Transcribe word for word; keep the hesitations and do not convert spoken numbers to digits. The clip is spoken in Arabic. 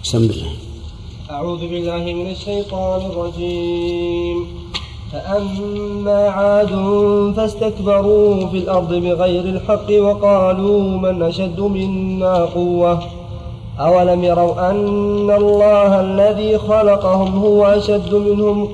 بسم الله. أعوذ بالله من الشيطان الرجيم. فأما عاد فاستكبروا في الأرض بغير الحق وقالوا من أشد منا قوة أولم يروا أن الله الذي خلقهم هو أشد منهم